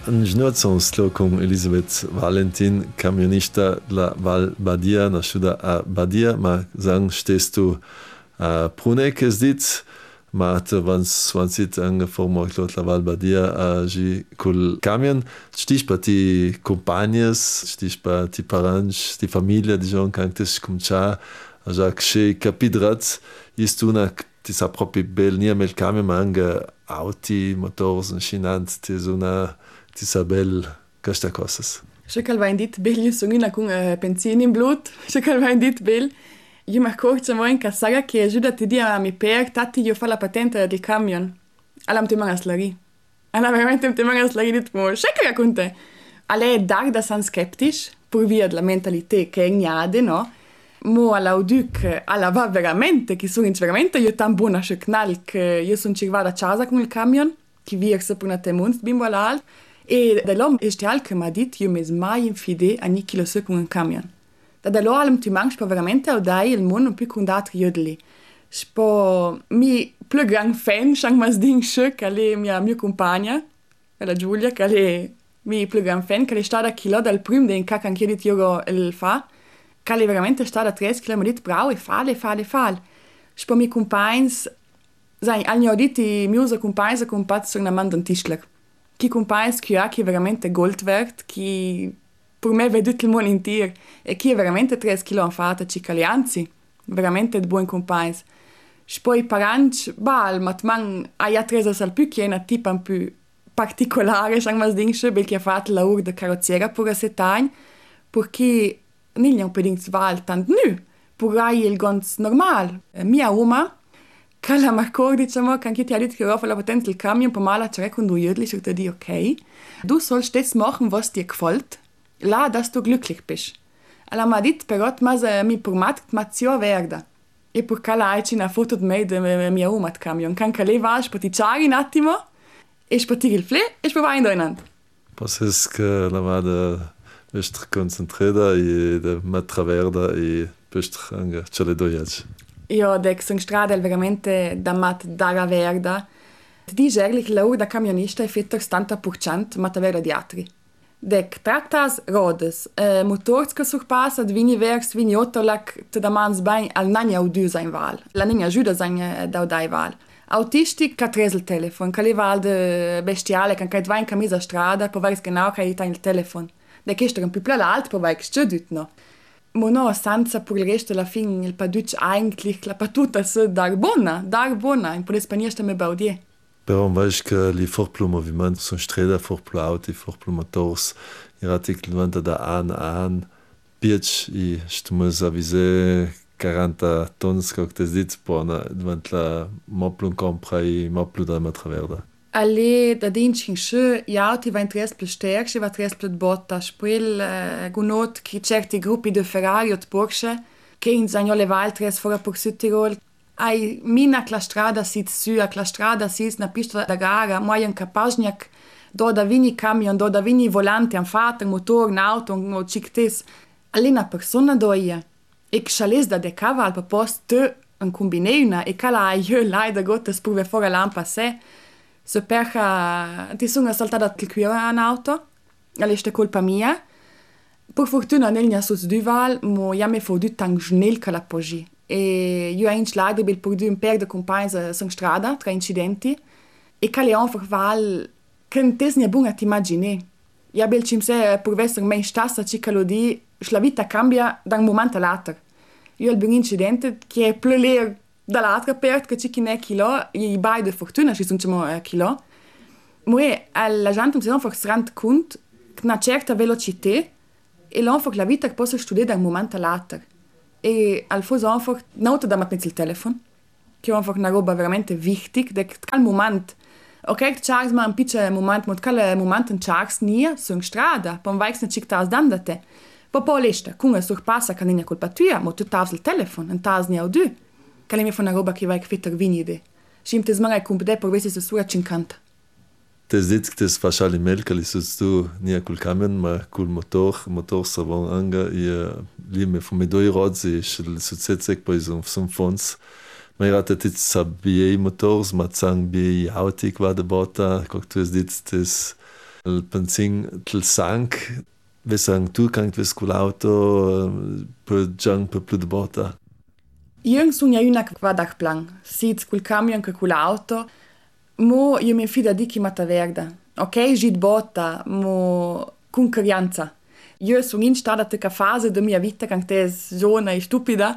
În jnăță slo con Elisabeth Valentin, camionista la Val Badia, nasciuta a Badia, ma sang stehst du Prune kezdit, ma te vansit angeforma la Val Badia a gi col camion, stich pa ti compagnes, stich pa ti parangs, ti famiglia, dijon, cantes cumcia, a ja che capidrat, istuna ti sa proprio bel nia mel camion, ma anche auti, motors, închinant, ti zona ti sa bel questa cosas. Še kal va indit bel, io sono una con benzina in blut, še kal va indit bel. Io mi accorgo mo in cassaga che aiuta ti dia a mi per tatti io fa la patente del camion. Alla te mangas la ri. Alla veramente te mangas la ri dit mo, še kal con te. Alla è dag da san skeptisch, pur via la mentalità che ignade, no? Mo alla uduc, alla va veramente, che sono veramente io tan buona che knall che io sono ci vado a casa con il camion, che virse per una temunt bimbo all'alt. E dall'om este al che m'ha dit io mes mai infide a ni chilo con un camion. Da dall'o alm ti mangi pa veramente au dai il mon un più con d'altri jodli. Spo mi più gran fan shang mas ding che è mia compagna, la Giulia, che è mi più gran fan, che è stata chilo dal prim den cac anche dit io il fa, che è veramente stata 3 km dit bravo e fale. Spo mi compagns, sai, al nio diti mi usa compagns con pazzo una man dentisler. Chi compagns che ha che è veramente gold wert, chi per me vede tutto il mondo intero e chi è veramente 3 kg fatta cicali, anzi, veramente buon compagns. Poi paranci, bal, ma man ha 3 al più che è una tipa un più particolare, sang mas dingsche, perché ha fatto la ur de carrozziera per settain, perché non è un pedinz val tant nu, per ai il gons normal. Mia uma Cala marcor, diciamo, che anche ti ha detto che la patente del camion per mala c'è con due jödlich und dir okay. Du sollst das machen, was dir gefällt, la dass du glücklich bist. Alla ma dit però mas mi permat mazio verda. E per cala aici una foto di me de mia uma del camion. Can cale va spoticciare un attimo e spotire il fle e sprovare in doinant. Posso che la vada estar concentrada e de matra verda e pestre anche ce le doiaci. Io dec sunt strada veramente da mat dara verda. Ti dice ehrlich lau da camionista è fetter 70% mat verda di altri. Dec tractas rodes, motors che surpassa, vini vers, vini otolac, te da mans bain al nania audu sein val. La nina ajuda sein da dai val. Autisti ca tres il telefon, ca le val de bestiale, can cait va in camisa strada, po varis genau ca ita il telefon. Dec estor un più pla l'alt, po varis stüdut no. Mono senza per il resto alla fine il paduc eigentlich la patuta se dar buona, in per Spagna sta me baudie. Però veig che li forplu moviment sono strada, forplu auti, forplu motors, i raticlmente da an, piec i stumus avise 40 tons che te dit buona, davant la moplun compra i moplu da matraverda. Alle da dincin sche i auti va in tres plus sterk, va tres plus botta, spil gunot che certi gruppi de Ferrari o Porsche che in zagnole val tres fora per Südtirol. Ai mina la strada sit su, la strada sit na pista da gara, mojen capagnac, do da vini camion, do da vini volante, an fater, motor, un auto, un cictes. Alle na persona doia. E chales da de caval per post te un combineuna e cala ai leider gottes pure fora lampa se. Se perché ti sono saltata il cuore all'auto, è colpa mia. Per fortuna non è sus duval, ma io mi ho detto tan schnell che la poggi. E io ho inslato per un per de compagni su strada, tra incidenti. E che le einfach val, che non ti è buona ti immagini. Io ho cimse per essere mai stassa cica lo di, la vita cambia da un momento all'altro. Io ho un incidente che è più leer dall'altra parte che ci ne chilo, i bai de fortuna ci sono chilo. Ma la gente si einfach rend conto che una certa velocità e l'enfant la vita che posso studiare da un momento all'altro. E al foso einfach nota da matnez il telefono, che è einfach una roba veramente wichtig, da quel momento. Ok, Charles ma un piccolo momento, ma quel momento in Charles nie su strada, poi vai ne cic tas dandate. Poi lesta, come surpassa che non è colpa tua, ma tu tas il telefono, un tas ne audu. Che mi fa una roba che vai fitter vinide. Schim te smangai compede per vesi se sura 50. Te dit che te fascia l'email che li sus tu nia col camion, ma col motor savon anga li me fu me doi rozzi, il successe poi son fons. Ma era te tit sabiei motors, ma zang biei auti qua de botta, co tu dit tes il benzin tel sank, vesang tu can't ves l'auto per giang per più de botta. Io sono una che va da plan, sit col camion che con l'auto, mo io mi fido di chi mata verda. Ok, git botta, mo con carianza. Io sono in stata in fase della mia vita che è giovane e stupida,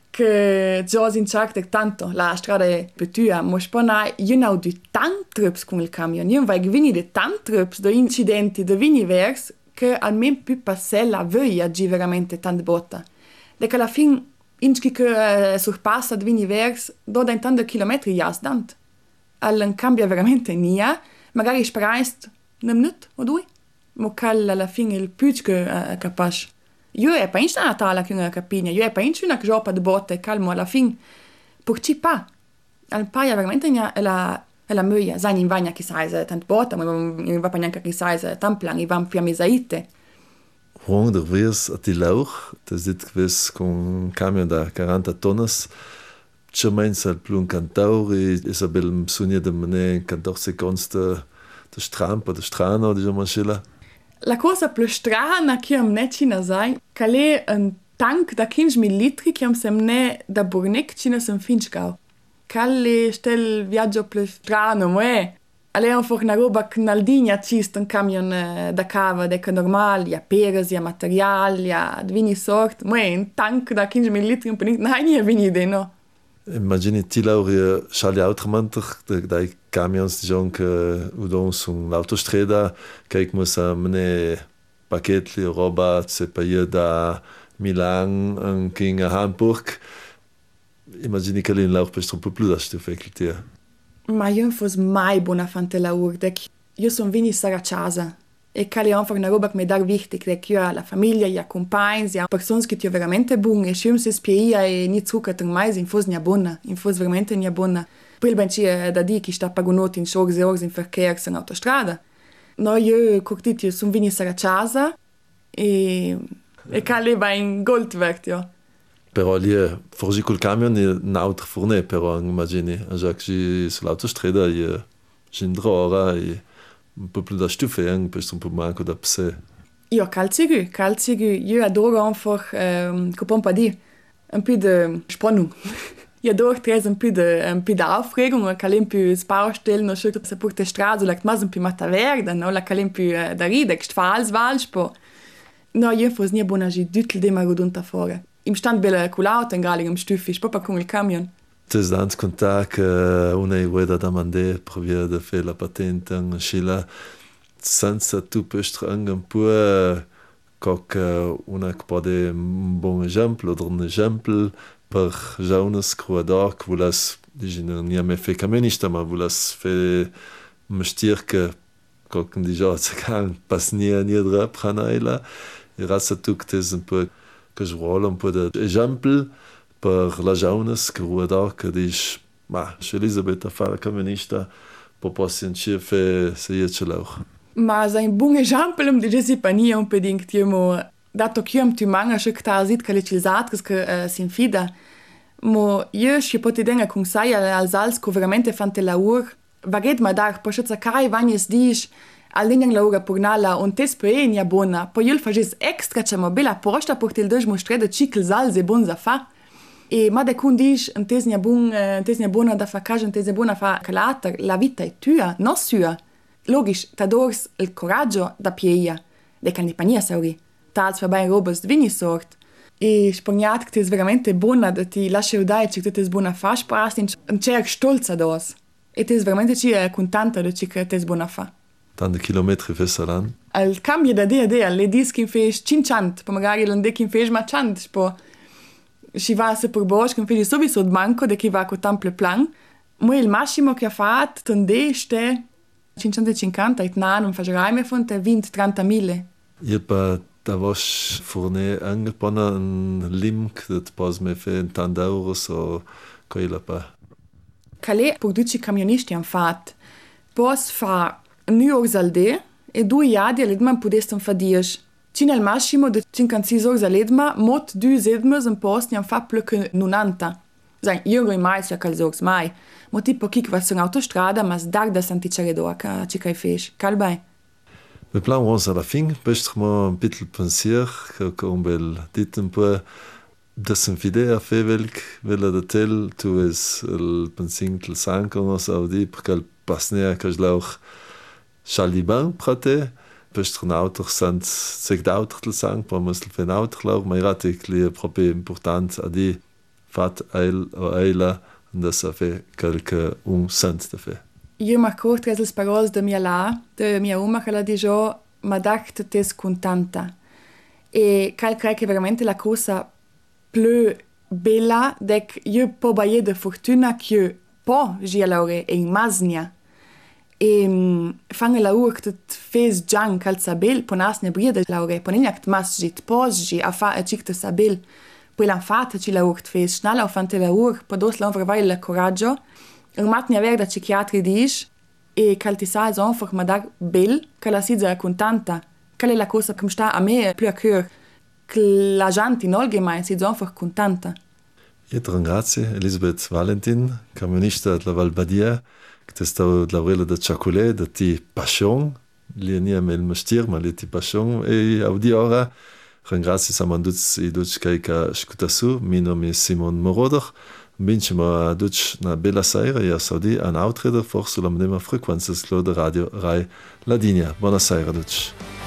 che già si cerca tanto, la strada è petua, ma io non ho di tanti trips con il camion, io vai venire di tanti trips, di incidenti, di univers, che almeno più passare la voglia di veramente tante botta. E che alla fine, inci che sorpassa di univers, do da tanti chilometri jasdant. Allora cambia veramente niente, magari sperasti un minuto o due, ma che alla fine il più che è capace. Io è pas una tala che una capigna, io è pas una giopa di botte, calmo alla fin. Perché pa? Al paia veramente è la möja, sai in vagna che sai tant botta, ma non va pa neanche che sai tant plan, i van più mesaite. Hunger wirs a die Lauch, das ist gewiss con un camion da 40 tonnes. C'è mens al plun cantauri, Isabel sogna de mene in 14 secondi de strampa, de strano, diciamo scilla. La cosa più strana che am necina sai, che è un tank da 15 millilitri che am semne da Burnec cina sem finchgau. Che stel viaggio più strano, ma è einfach una roba knaldigna cist un camion da cava, deca normali, a peres, a materiali, a vini sort, ma è un tank da 15 millilitri un po' nein, vini de no. Immagini ti Laura Charlie Automanter, dai camions diciamo che udon sull'autostrada, che muss a mene pacchetli roba se paia da Milan anche a Hamburg. Immagini che l'in lauch bist un po' più da stufekelti. Ma io non fos mai buona fante la urdec. Io son vini saracciasa. E che è einfach una roba che mi dà wichtig, che io ho la famiglia, i compagni, i persone che io veramente buon, e schim se spieia e ni zucca mai, in fos nia buona, in fos veramente nia buona. Poi ben ci da di che sta pagonoti in sorgs e orgs in verkehrs in autostrada. No, io cortit, io son vini saracciasa e che va in gold vert, io. Però lì, forse col camion è un altro forne, però immagini, già che sull'autostrada c'è un drora e un po' più da stufe, un po' manco da pse. Io calzigu, io adoro einfach, come pa di, un po' di Spannung. Io adoro tres un po' di Aufregung, che è un po' spaustellen, no schulter se pur te strada, like mas un po' mata verda, no, la che è un po' da ride, che fals valspo. No, io fos nie buona gi düttel de ma godunta fora. Im stand bella culauta in galing im Stüffi, proprio con il camion. Das ist ganz Kontakt, una guida da mandare per via de fare la patente in Scilla. Senza tu puoi un po' come una che può essere un buon esempio o un esempio per jeunes croador che vulas, non è mai fare camionista, ma vulas fare mestiere che come dice, non passa niente da pranaila. E razza tu che è un po' che svuola un po' di esempio per la jeunes croador che dice, ma se Elisabetta fa la camionista, può possiamo fare se io ce l'ho. Ma za un buon esempio mi dice si pa nie unbedingt jemo, dato che am tu manga še kta zit che le cilzatris che si infida. Mo io si poti denga con sai al salsco veramente fante la vaget ma dar po šetza kai vanjes diš, al linjang la ura purnala on tes pe nia bona, po io fages extra che mo bella posta por tel dej mo strede cikel salze bon za fa. E ma de kun diš tesnia bona da fa kaže tesnia bona fa calata, la vita è tua, no sua. Logisch, tadors il coraggio da pieia, de can di pania sauri. Tals fa bei robust vini sort. E spognat che tes veramente buona da ti lascia udai che tes buona fa sparast in cerc stolza dos. E tes veramente ci contenta da che tes buona fa. Tante chilometri fessalan. Al cambio da dia, le dis che fes 500, po magari l'ande che fes ma 100, po si va se per bosch che fes sowieso manco de che va co temple plan. Mo il massimo che ha fatto tende ste 550 et nan un fagerai me fonte 20-30 mille. Io pa da was forne angeponna un limk dat pas me fe 10 euros o quella pa. Calè produci camionisti han fat. Pos fa nu ors al de e 2 iadi all'edma podestan fa dies. Cina al massimo de 56 ors all'edma mot 2 sedmes un post han fa plö che 90. Sein io mai sia calzors mai. Mo tipo chi va su un'autostrada, ma sdar da santicere doa, che ci fes. Calbai. Le plan was alla fin, pestro un pitel pensier, che un bel dit un po' da sen fidea fevelk, vela da tel, tu es el pensing tel sanko au di, perché il pasnea che lauch Schaliban prate, pestro nauter sant seg dauter tel sang, pa musel fe nauter lauch, ma iratik li proprio important a di fat eil o eila, und das a fe quelque un sant da fe. Io mi accorgo che le parole de mia umma che la dijo, ma dacht tes contenta. E cal crei che veramente la cosa più bella dec io po baie de fortuna che po gia laure in masnia. E fange la ur tot fes giang cal sabel po nasne bria de laure, po neniact masgit posgi a fa a cicte sabel. Poi l'han fatta ci la ur fes schnalla o fante la ur, po dos l'han vervai la coraggio. Un matni aver da psichiatri dice e cal ti sa einfach ma dar bel che la sizza contenta. Qual è la cosa che mi sta a me più a cuore? Che la gente in allgemein si einfach contenta. Io ti ringrazio, Elisabeth Valentin, camionista della Val Badia, che sta lavorando da ciacolè, da ti passion, lì non è il mestiere, ma lì ti passion, e a di ora ringrazio Samanduc e Duc che ascolta su, mio nome è Simon Moroder. Binčemo a duč na bela sera, ja saudi an outreder for sulla mnema frequences lo de radio Rai Ladinia. Buona sera duč.